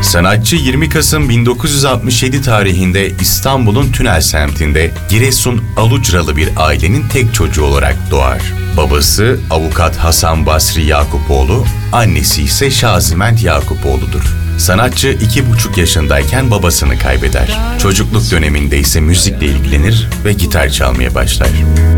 Sanatçı 20 Kasım 1967 tarihinde İstanbul'un Tünel semtinde Giresun Alucralı bir ailenin tek çocuğu olarak doğar. Babası avukat Hasan Basri Yakupoğlu, annesi ise Şaziment Yakupoğlu'dur. Sanatçı 2,5 yaşındayken babasını kaybeder. Çocukluk döneminde ise müzikle ilgilenir ve gitar çalmaya başlar.